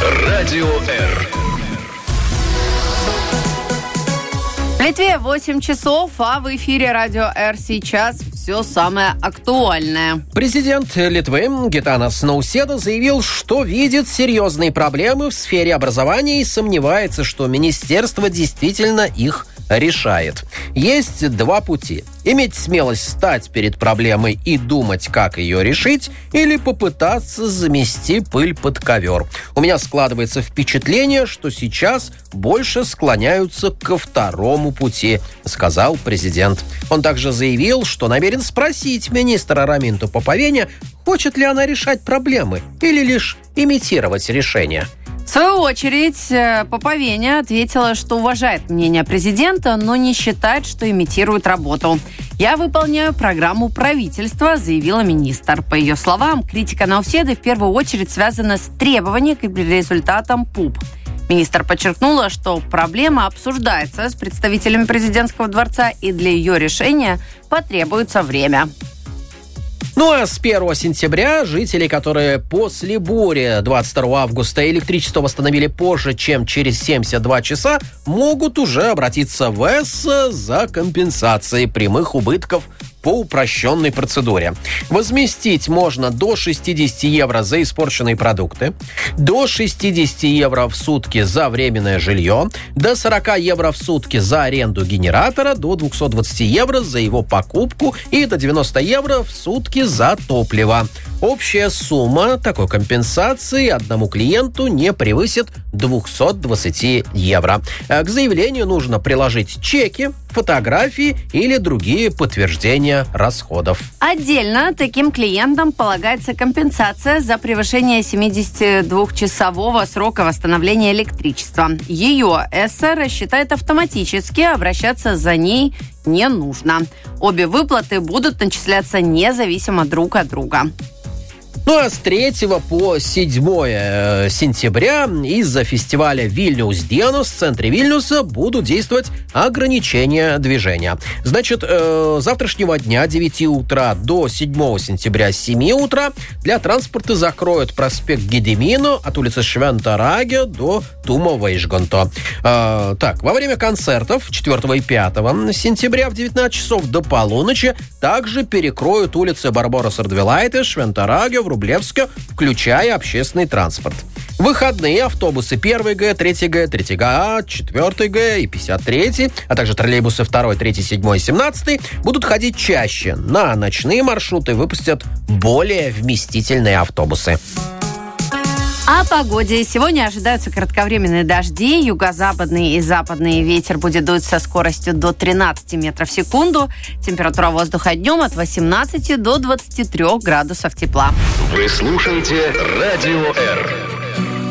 Радио Р. В Литве 8 часов, а в эфире Радио Р сейчас все самое актуальное. Президент Литвы Гитанас Науседа заявил, что видит серьезные проблемы в сфере образования и сомневается, что министерство действительно их решает. Есть два пути. Иметь смелость встать перед проблемой и думать, как ее решить, или попытаться замести пыль под ковер. У меня складывается впечатление, что сейчас больше склоняются ко второму пути, сказал президент. Он также заявил, что намерен спросить министра Раминту Поповеня, хочет ли она решать проблемы или лишь имитировать решения. В свою очередь, Поповеня ответила, что уважает мнение президента, но не считает, что имитирует работу. «Я выполняю программу правительства», заявила министр. По ее словам, критика Науседы в первую очередь связана с требованием к результатам ПУП. Министр подчеркнула, что проблема обсуждается с представителями президентского дворца, и для ее решения потребуется время. Ну а с 1 сентября жители, которые после бури 22 августа электричество восстановили позже, чем через 72 часа, могут уже обратиться в ЭС за компенсацией прямых убытков по упрощенной процедуре. Возместить можно до 60 евро за испорченные продукты, до 60 евро в сутки за временное жилье, до 40 евро в сутки за аренду генератора, до 220 евро за его покупку и до 90 евро в сутки за топливо. Общая сумма такой компенсации одному клиенту не превысит 220 евро. К заявлению нужно приложить чеки, фотографии или другие подтверждения расходов. Отдельно таким клиентам полагается компенсация за превышение 72-часового срока восстановления электричества. Ее ЭС рассчитает автоматически, обращаться за ней не нужно. Обе выплаты будут начисляться независимо друг от друга. Ну а с 3 по 7 сентября из-за фестиваля Вильнюс Dienos в центре Вильнюса будут действовать ограничения движения. Значит, завтрашнего дня 9 утра до 7 сентября 7 утра для транспорта закроют проспект Гедемино от улицы Швента-Раге до Тумо-Вейшганто. Так, во время концертов 4 и 5 сентября в 19 часов до полуночи также перекроют улицы Барбора-Сардвилайте, Швента-Раге, Врублевска, включая общественный транспорт. В выходные автобусы 1 Г, 3 Г, 3 ГА, 4 Г и 53, а также троллейбусы 2, 3, 7 и 17 будут ходить чаще. На ночные маршруты выпустят более вместительные автобусы. О погоде. Сегодня ожидаются кратковременные дожди. Юго-западный и западный ветер будет дуть со скоростью до 13 метров в секунду. Температура воздуха днем от 18 до 23 градусов тепла. Вы слушаете Радио Р.